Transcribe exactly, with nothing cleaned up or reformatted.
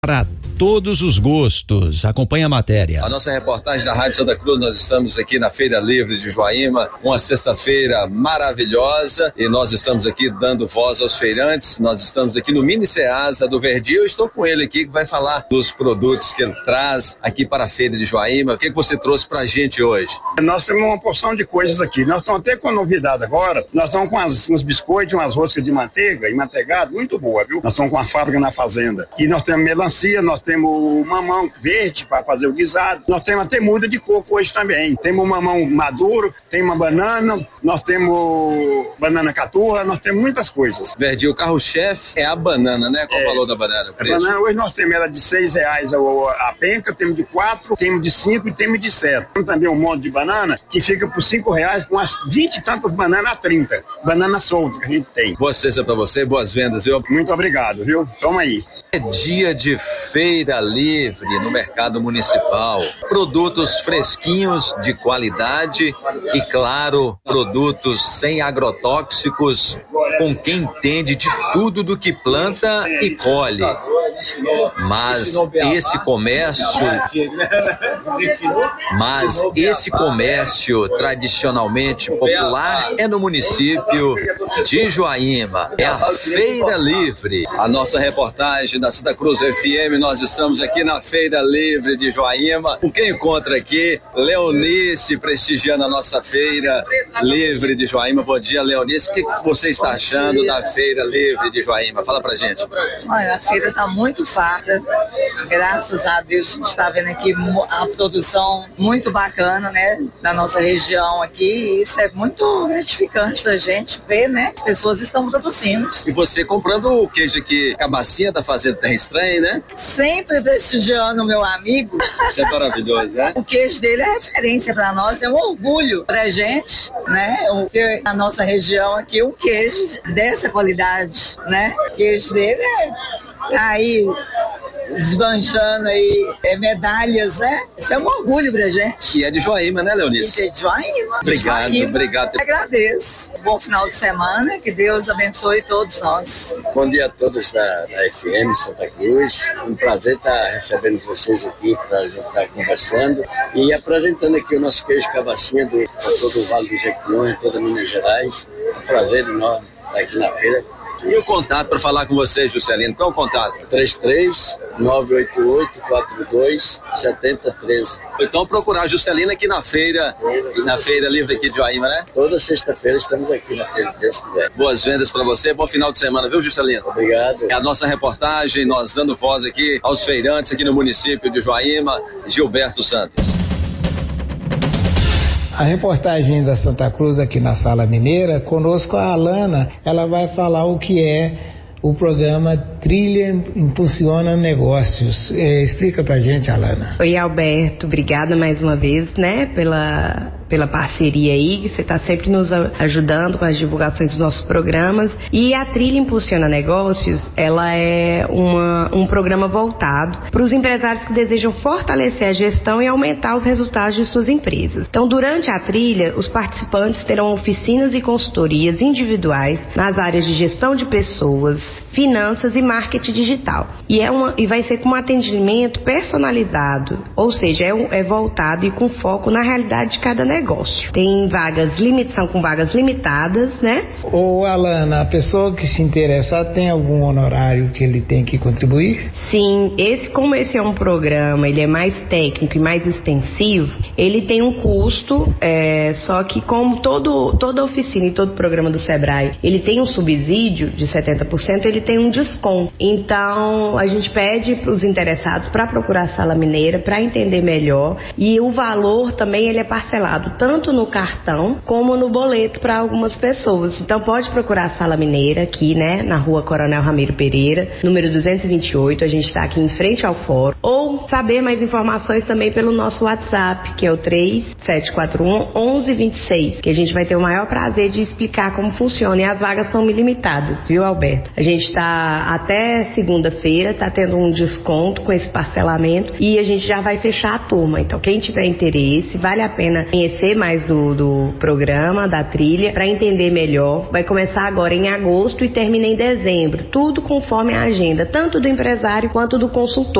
Para todos os gostos. Acompanhe a matéria. A nossa reportagem da Rádio Santa Cruz, nós estamos aqui na Feira Livre de Joaíma, uma sexta-feira maravilhosa, e nós estamos aqui dando voz aos feirantes. Nós estamos aqui no Mini Ceasa do Verdi. Eu estou com ele aqui que vai falar dos produtos que ele traz aqui para a Feira de Joaíma. O que, que você trouxe pra gente hoje? Nós temos uma porção de coisas aqui. Nós estamos até com novidade agora. Nós estamos com as, uns biscoitos, umas roscas de manteiga e manteigado, muito boa, viu? Nós estamos com a fábrica na fazenda. E nós temos melancia, nós temos mamão verde para fazer o guisado. Nós temos até muda de coco hoje também. Temos mamão maduro, tem uma banana, nós temos banana caturra, nós temos muitas coisas. Verdi, o carro-chefe é a banana, né? Qual é, o valor da banana? A banana hoje nós temos ela de seis reais a, a penca, temos de quatro, temos de cinco e temos de sete. Temos também um monte de banana que fica por cinco reais com umas vinte e tantas bananas a trinta. Banana solta que a gente tem. Boa sexta pra você, boas vendas, viu? Muito obrigado, viu? Toma aí. É dia de feira livre no mercado municipal. Produtos fresquinhos, de qualidade e, claro, produtos sem agrotóxicos, com quem entende de tudo do que planta e colhe. Mas esse comércio, mas esse comércio tradicionalmente popular é no município de Joaíma. É a Feira Livre. A nossa reportagem da Santa Cruz F M, nós estamos aqui na Feira Livre de Joaíma. O que encontra aqui? Leonice prestigiando a nossa Feira Livre de Joaíma. Bom dia, Leonice. O que você está achando da Feira Livre de Joaíma? Fala pra gente. Olha, a feira está muito farta. Graças a Deus a gente está vendo aqui a produção muito bacana, né? Da nossa região aqui. E isso é muito gratificante pra gente ver, né? As pessoas estão produzindo. E você comprando o queijo aqui, Cabacinha da Fazenda Terra Estranha, né? Sempre prestigiando o meu amigo. Isso é maravilhoso, né? O queijo dele é referência para nós, é um orgulho pra gente, né? O que na nossa região aqui, um queijo dessa qualidade, né? O queijo dele é aí esbanjando aí é, medalhas, né? Isso é um orgulho pra gente. E é de Joaíma, né, Leonice? E é de Joaíma. Obrigado, de Joaíma, obrigado. Eu agradeço. Um bom final de semana, que Deus abençoe todos nós. Bom dia a todos da, da F M Santa Cruz. Um prazer estar recebendo vocês aqui para a gente estar conversando e apresentando aqui o nosso queijo Cabacinha do todo o Vale do Jequitinhonha, toda Minas Gerais. É um prazer enorme estar aqui na feira. E o contato para falar com você, Juscelino? Qual é o contato? três três nove oito oito quatro dois sete zero um três. Então procurar a Juscelino aqui na feira, na Feira Livre aqui de Joaíma, né? Toda sexta-feira estamos aqui na feira, se Deus quiser. Boas vendas para você, bom final de semana, viu, Juscelino? Obrigado. É a nossa reportagem, nós dando voz aqui aos feirantes aqui no município de Joaíma, Gilberto Santos. A reportagem da Santa Cruz aqui na Sala Mineira, conosco a Alana, ela vai falar o que é o programa Trilha Impulsiona Negócios. É, explica pra gente, Alana. Oi, Alberto, obrigada mais uma vez, né, pela, pela parceria aí, que você está sempre nos ajudando com as divulgações dos nossos programas. E a Trilha Impulsiona Negócios, ela é uma, um programa voltado para os empresários que desejam fortalecer a gestão e aumentar os resultados de suas empresas. Então, durante a trilha, os participantes terão oficinas e consultorias individuais nas áreas de gestão de pessoas, finanças e marketing digital. E, é uma, e vai ser com um atendimento personalizado, ou seja, é, é voltado e com foco na realidade de cada negócio. Tem vagas limitadas, são com vagas limitadas, né? Ô, Alana, a pessoa que se interessar tem algum honorário que ele tem que contribuir? Sim, esse, como esse é um programa, ele é mais técnico e mais extensivo, ele tem um custo, é, só que como todo, toda oficina e todo programa do Sebrae, ele tem um subsídio de setenta por cento, ele tem um desconto. Então, a gente pede para os interessados para procurar a Sala Mineira, para entender melhor, e o valor também ele é parcelado tanto no cartão como no boleto para algumas pessoas. Então, pode procurar a Sala Mineira aqui, né, na Rua Coronel Ramiro Pereira, número duzentos e vinte e oito, a gente está aqui em frente ao fórum, ou saber mais informações também pelo nosso WhatsApp, que é o três sete quatro um, onze vinte e seis, que a gente vai ter o maior prazer de explicar como funciona, e as vagas são ilimitadas, viu, Alberto? A gente está até até segunda-feira tá tendo um desconto com esse parcelamento e a gente já vai fechar a turma. Então, quem tiver interesse, vale a pena conhecer mais do, do programa, da trilha, para entender melhor. Vai começar agora em agosto e termina em dezembro. Tudo conforme a agenda, tanto do empresário quanto do consultor.